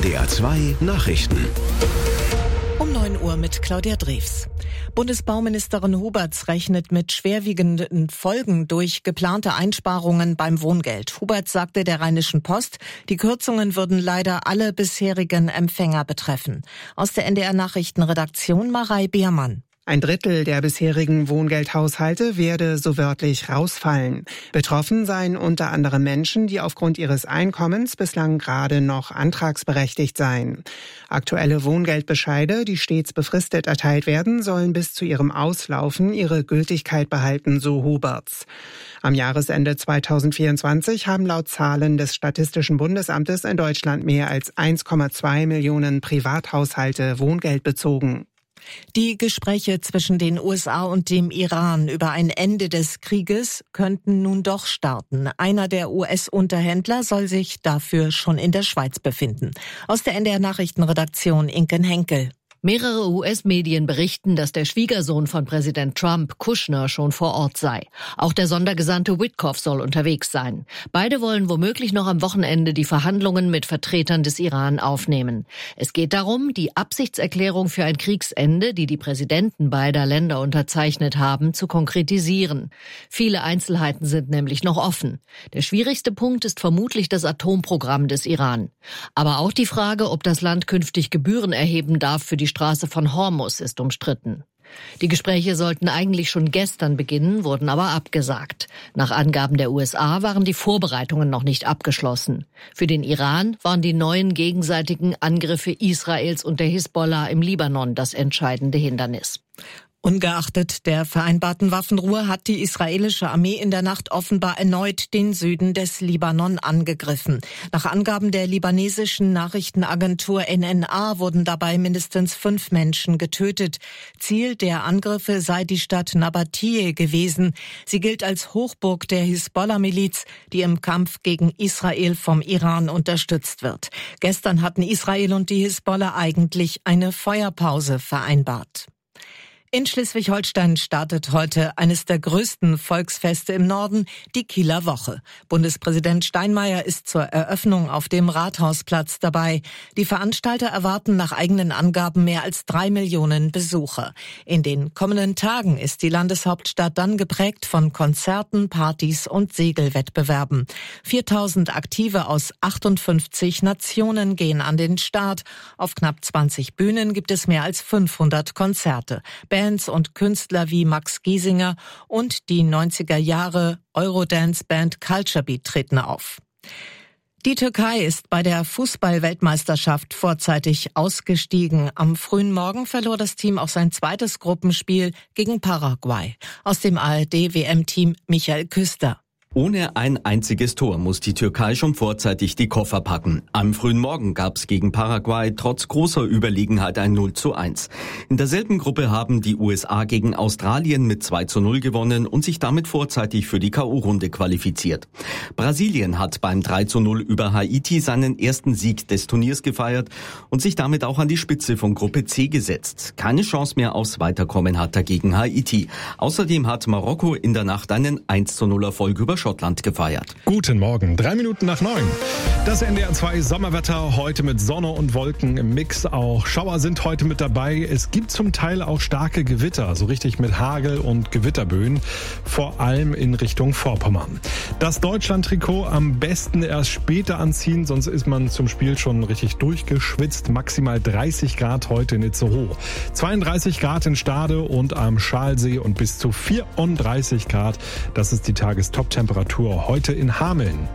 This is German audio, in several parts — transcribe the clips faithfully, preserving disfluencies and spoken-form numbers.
D R zwei Nachrichten. Um neun Uhr mit Claudia Drews. Bundesbauministerin Huberts rechnet mit schwerwiegenden Folgen durch geplante Einsparungen beim Wohngeld. Huberts sagte der Rheinischen Post, die Kürzungen würden leider alle bisherigen Empfänger betreffen. Aus der N D R Nachrichtenredaktion Marei Biermann. Ein Drittel der bisherigen Wohngeldhaushalte werde so wörtlich rausfallen. Betroffen seien unter anderem Menschen, die aufgrund ihres Einkommens bislang gerade noch antragsberechtigt seien. Aktuelle Wohngeldbescheide, die stets befristet erteilt werden, sollen bis zu ihrem Auslaufen ihre Gültigkeit behalten, so Huberts. Am Jahresende zweitausendvierundzwanzig haben laut Zahlen des Statistischen Bundesamtes in Deutschland mehr als eins Komma zwei Millionen Privathaushalte Wohngeld bezogen. Die Gespräche zwischen den U S A und dem Iran über ein Ende des Krieges könnten nun doch starten. Einer der U S-Unterhändler soll sich dafür schon in der Schweiz befinden. Aus der N D R Nachrichtenredaktion Inken Henkel. Mehrere U S-Medien berichten, dass der Schwiegersohn von Präsident Trump, Kushner, schon vor Ort sei. Auch der Sondergesandte Witkoff soll unterwegs sein. Beide wollen womöglich noch am Wochenende die Verhandlungen mit Vertretern des Iran aufnehmen. Es geht darum, die Absichtserklärung für ein Kriegsende, die die Präsidenten beider Länder unterzeichnet haben, zu konkretisieren. Viele Einzelheiten sind nämlich noch offen. Der schwierigste Punkt ist vermutlich das Atomprogramm des Iran. Aber auch die Frage, ob das Land künftig Gebühren erheben darf für die Straße von Hormuz, ist umstritten. Die Gespräche sollten eigentlich schon gestern beginnen, wurden aber abgesagt. Nach Angaben der U S A waren die Vorbereitungen noch nicht abgeschlossen. Für den Iran waren die neuen gegenseitigen Angriffe Israels und der Hisbollah im Libanon das entscheidende Hindernis. Ungeachtet der vereinbarten Waffenruhe hat die israelische Armee in der Nacht offenbar erneut den Süden des Libanon angegriffen. Nach Angaben der libanesischen Nachrichtenagentur N N A wurden dabei mindestens fünf Menschen getötet. Ziel der Angriffe sei die Stadt Nabatiyeh gewesen. Sie gilt als Hochburg der Hisbollah-Miliz, die im Kampf gegen Israel vom Iran unterstützt wird. Gestern hatten Israel und die Hisbollah eigentlich eine Feuerpause vereinbart. In Schleswig-Holstein startet heute eines der größten Volksfeste im Norden, die Kieler Woche. Bundespräsident Steinmeier ist zur Eröffnung auf dem Rathausplatz dabei. Die Veranstalter erwarten nach eigenen Angaben mehr als drei Millionen Besucher. In den kommenden Tagen ist die Landeshauptstadt dann geprägt von Konzerten, Partys und Segelwettbewerben. viertausend Aktive aus achtundfünfzig Nationen gehen an den Start. Auf knapp zwanzig Bühnen gibt es mehr als fünfhundert Konzerte. Bands und Künstler wie Max Giesinger und die neunziger Jahre Eurodance-Band Culture Beat treten auf. Die Türkei ist bei der Fußball-Weltmeisterschaft vorzeitig ausgestiegen. Am frühen Morgen verlor das Team auch sein zweites Gruppenspiel gegen Paraguay. Aus dem A R D-W M-Team Michael Küster. Ohne ein einziges Tor muss die Türkei schon vorzeitig die Koffer packen. Am frühen Morgen gab es gegen Paraguay trotz großer Überlegenheit ein null zu eins. In derselben Gruppe haben die U S A gegen Australien mit zwei zu null gewonnen und sich damit vorzeitig für die K O-Runde qualifiziert. Brasilien hat beim drei zu null über Haiti seinen ersten Sieg des Turniers gefeiert und sich damit auch an die Spitze von Gruppe C gesetzt. Keine Chance mehr aufs Weiterkommen hat dagegen Haiti. Außerdem hat Marokko in der Nacht einen eins zu null Erfolg über Schottland gefeiert. Guten Morgen, drei Minuten nach neun. Das N D R zwei Sommerwetter heute mit Sonne und Wolken im Mix. Auch Schauer sind heute mit dabei. Es gibt zum Teil auch starke Gewitter, so richtig mit Hagel und Gewitterböen, vor allem in Richtung Vorpommern. Das Deutschland-Trikot am besten erst später anziehen, sonst ist man zum Spiel schon richtig durchgeschwitzt. Maximal dreißig Grad heute in Itzehoe, zweiunddreißig Grad in Stade und am Schalsee und bis zu vierunddreißig Grad. Das ist die Tagestop-Temperatur heute in Hameln.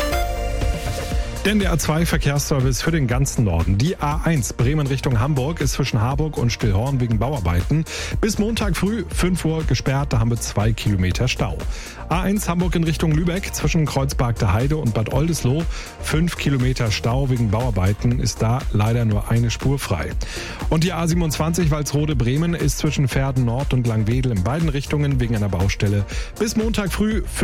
Der N D R zwei Verkehrsservice für den ganzen Norden. Die A eins Bremen Richtung Hamburg ist zwischen Harburg und Stillhorn wegen Bauarbeiten bis Montag früh fünf Uhr gesperrt. Da haben wir zwei Kilometer Stau. A eins Hamburg in Richtung Lübeck zwischen Kreuzberg der Heide und Bad Oldesloe. fünf Kilometer Stau wegen Bauarbeiten, ist da leider nur eine Spur frei. Und die A siebenundzwanzig Walsrode Bremen ist zwischen Verden Nord und Langwedel in beiden Richtungen wegen einer Baustelle bis Montag früh